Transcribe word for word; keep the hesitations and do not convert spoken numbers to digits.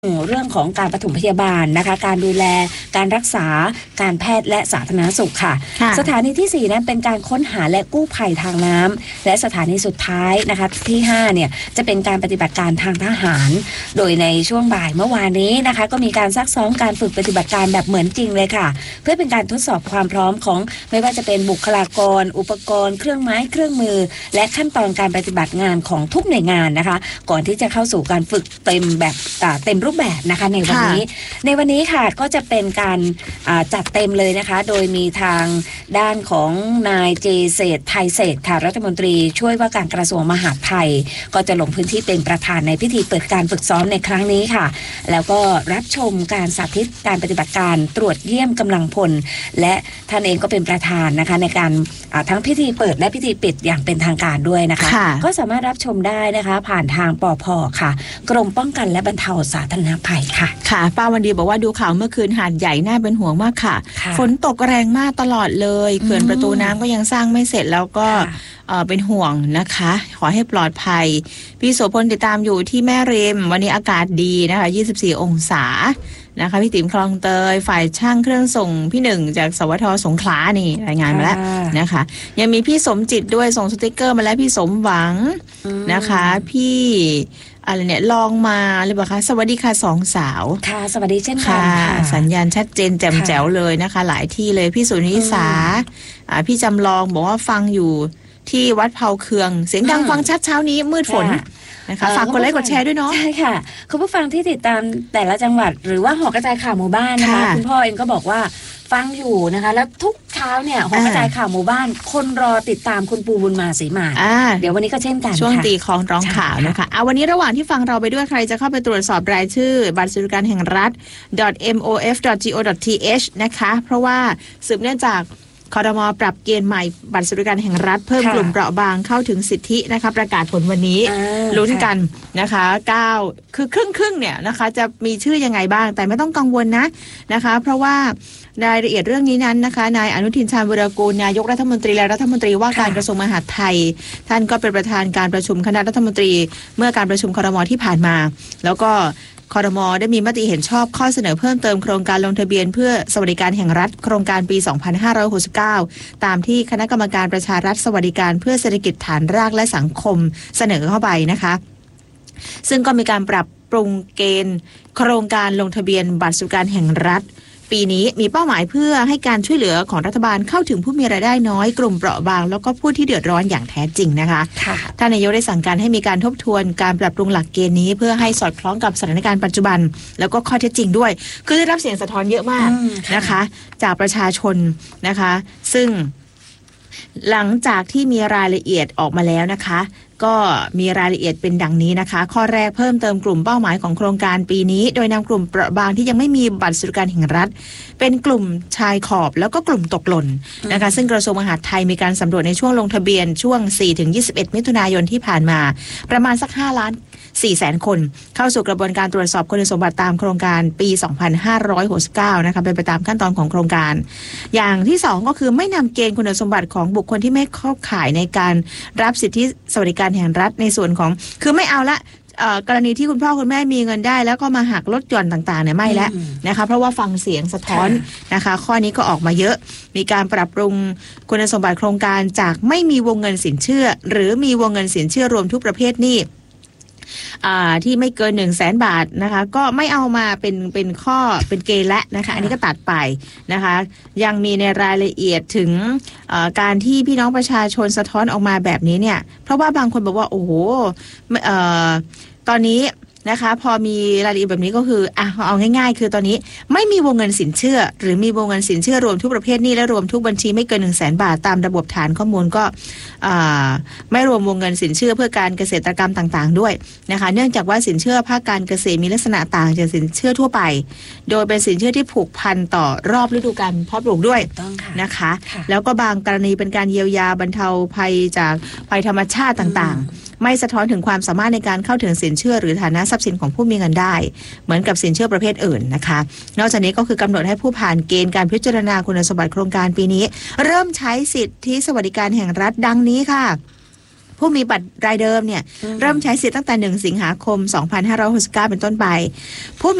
เรื่องของการปฐมพยาบาลนะคะการดูแลการรักษาการแพทย์และสาธารณสุขค่ะสถานีที่สี่นั้นเป็นการค้นหาและกู้ภัยทางน้ำและสถานีสุดท้ายนะคะที่ห้าเนี่ยจะเป็นการปฏิบัติการทางทหารโดยในช่วงบ่ายเมื่อวานนี้นะคะก็มีการซักซ้อมการฝึกปฏิบัติการแบบเหมือนจริงเลยค่ะเพื่อเป็นการทดสอบความพร้อมของไม่ว่าจะเป็นบุคลากรอุปกรณ์เครื่องไม้เครื่องมือและขั้นตอนการปฏิบัติงานของทุกหน่วยงานนะคะก่อนที่จะเข้าสู่การฝึกเต็มแบบเต็มรูปแบบนะคะในวันนี้ในวันนี้ค่ะก็จะเป็นการจัดเต็มเลยนะคะโดยมีทางด้านของนายเจเศรษฐ์ไทยเศรษฐ์ค่ะรัฐมนตรีช่วยว่าการกระทรวงมหาดไทยก็จะลงพื้นที่เป็นประธานในพิธีเปิดการฝึกซ้อมในครั้งนี้ค่ะแล้วก็รับชมการสาธิตการปฏิบัติการตรวจเยี่ยมกำลังพลและท่านเองก็เป็นประธานนะคะในการทั้งพิธีเปิดและพิธีปิดอย่างเป็นทางการด้วยนะคะก็สามารถรับชมได้นะคะผ่านทางปภ.ค่ะกรมป้องกันและบรรเทาสาธารณภัยค่ะค่ะป้าวันดีบอกว่าดูข่าวเมื่อคืนหาดใหญ่น่าเป็นห่วงมากค่ะฝนตกแรงมากตลอดเลยเขื่อนประตูน้ำก็ยังสร้างไม่เสร็จแล้วก็เป็นห่วงนะคะขอให้ปลอดภัยพี่โสพลติดตามอยู่ที่แม่ริมวันนี้อากาศดีนะคะยี่สิบสี่องศานะคะพี่ติ๋มคลองเตยฝ่ายช่างเครื่องส่งพี่หนึ่งจากสวทสงขลานี่รายงานมาแล้วนะคะยังมีพี่สมจิตด้วยส่งสติกเกอร์มาแล้วพี่สมหวังนะคะพี่อะไรเนี่ยลองมาเลยบอกคะสวัสดีค่ะสองสาวค่ะสวัสดีเช่นกันค่ะสัญญาณชัดเจนแจ่มแจ๋วเลยนะคะหลายที่เลยพี่สุนิสาพี่จำลองบอกว่าฟังอยู่ที่วัดเผาเคืองเสียงดังฟังชัดเช้านี้มืดฝนนะคะฝากกดไลค์กดแชร์ด้วยเนาะใช่ค่ะคุณผู้ฟังที่ติดตามแต่ละจังหวัดหรือว่าหอกระจายข่าวหมู่บ้านนะคะคุณพ่อเองก็บอกว่าฟังอยู่นะคะแล้วทุกเช้าเนี่ยหอกระจายข่าวหมู่บ้านคนรอติดตามคุณปูบุญมาศรีมาเดี๋ยววันนี้ก็เช่นกันช่วงตีของร้องข่าวนะคะเอาวันนี้ระหว่างที่ฟังเราไปด้วยใครจะเข้าไปตรวจสอบรายชื่อบัตรสวัสดิการแห่งรัฐ เอ็ม โอ เอฟ ดอท จี โอ ดอท ที เอช นะคะเพราะว่าสืบเนื่องจากครม.ปรับเกณฑ์ใหม่บัตรสวัสดิการแห่งรัฐเพิ่มกลุ่มเปราะบางเข้าถึงสิทธินะคะประกาศผลวันนี้ลุ้นกันนะคะเก้าคือครึ่งครึ่งเนี่ยนะคะจะมีชื่อยังไงบ้างแต่ไม่ต้องกังวลนะนะคะเพราะว่ารายละเอียดเรื่องนี้นั้นนะคะนายอนุทินชาญวิรากูลนายกรัฐมนตรีและรัฐมนตรีว่าการกระทรวงมหาดไทยท่านก็เป็นประธานการประชุมคณะรัฐมนตรีเมื่อการประชุมครม.ที่ผ่านมาแล้วก็ครม.ได้มีมติเห็นชอบข้อเสนอเพิ่มเติมโครงการลงทะเบียนเพื่อสวัสดิการแห่งรัฐโครงการปี สองพันห้าร้อยหกสิบเก้า ตามที่คณะกรรมการประชารัฐสวัสดิการเพื่อเศรษฐกิจฐานรากและสังคมเสนอเข้าไปนะคะซึ่งก็มีการปรับปรุงเกณฑ์โครงการลงทะเบียนบัตรสวัสดิการแห่งรัฐปีนี้มีเป้าหมายเพื่อให้การช่วยเหลือของรัฐบาลเข้าถึงผู้มีรายได้น้อยกลุ่มเปราะบางแล้วก็ผู้ที่เดือดร้อนอย่างแท้จริงนะคะท่านนายกได้สั่งการให้มีการทบทวนการปรับปรุงหลักเกณฑ์นี้เพื่อให้สอดคล้องกับสถานการณ์ปัจจุบันแล้วก็ข้อเท็จจริงด้วยคือได้รับเสียงสะท้อนเยอะมากนะคะจากประชาชนนะคะซึ่งหลังจากที่มีรายละเอียดออกมาแล้วนะคะก็มีรายละเอียดเป็นดังนี้นะคะข้อแรกเพิ่มเติมกลุ่มเป้าหมายของโครงการปีนี้โดยนำกลุ่มเปราะบางที่ยังไม่มีบัตรสวัสดิการแห่งรัฐเป็นกลุ่มชายขอบแล้วก็กลุ่มตกหล่นนะคะซึ่งกระทรวงมหาดไทยมีการสำรวจในช่วงลงทะเบียนช่วง สี่ถึงยี่สิบเอ็ด มิถุนายนที่ผ่านมาประมาณสักห้าล้านสี่แสนคนเข้าสู่กระบวนการตรวจสอบคุณสมบัติตามโครงการปี สองพันห้าร้อยหกสิบเก้า นะคะเป็นไปตามขั้นตอนของโครงการอย่างที่สองก็คือไม่นำเกณฑ์คุณสมบัติของบุคคลที่ไม่เข้าข่ายในการรับสิทธิสวัสดิการแห่งรัฐในส่วนของคือไม่เอาละกรณีที่คุณพ่อคุณแม่มีเงินได้แล้วก็มาหักลดหย่อนต่างๆเนี่ยไม่แล้วนะคะเพราะว่าฟังเสียงสะท้อนนะคะข้อนี้ก็ออกมาเยอะมีการปรับปรุงคุณสมบัติโครงการจากไม่มีวงเงินสินเชื่อหรือมีวงเงินสินเชื่อรวมทุกประเภทหนี้ที่ไม่เกินหนึ่งแสนบาทนะคะก็ไม่เอามาเป็นเป็นข้อเป็นเกณฑ์และนะคะอันนี้ก็ตัดไปนะคะยังมีในรายละเอียดถึงการที่พี่น้องประชาชนสะท้อนออกมาแบบนี้เนี่ยเพราะว่าบางคนบอกว่าโอ้โหตอนนี้นะคะพอมีรายละเอียดแบบนี้ก็คืออ่ะเอาง่ายๆคือตอนนี้ไม่มีวงเงินสินเชื่อหรือมีวงเงินสินเชื่อรวมทุกประเภทหนี้และรวมทุกบัญชีไม่เกิน หนึ่งแสนบาทตามระบบฐานข้อมูลก็ไม่รวมวงเงินสินเชื่อเพื่อการเกษตรกรรมต่างๆด้วยนะคะเนื่องจากว่าสินเชื่อภาคการเกษตรมีลักษณะต่างจากสินเชื่อทั่วไปโดยเป็นสินเชื่อที่ผูกพันต่อรอบฤดูกาลเพาะปลูกด้วยนะคะแล้วก็บางกรณีเป็นการเยียวยาบรรเทาภัยจากภัยธรรมชาติต่างๆไม่สะท้อนถึงความสามารถในการเข้าถึงสินเชื่อหรือฐานะทรัพย์สินของผู้มีเงินได้เหมือนกับสินเชื่อประเภทอื่นนะคะนอกจากนี้ก็คือกำหนดให้ผู้ผ่านเกณฑ์การพิจารณาคุณสมบัติโครงการปีนี้เริ่มใช้สิทธิสวัสดิการแห่งรัฐดังนี้ค่ะผผู้มีบัตรรายเดิมเนี่ยเริ่มใช้สิทธิ์ตั้งแต่หนึ่งสิงหาคมสองพันห้าร้อยหกสิบเก้าเป็นต้นไปผู้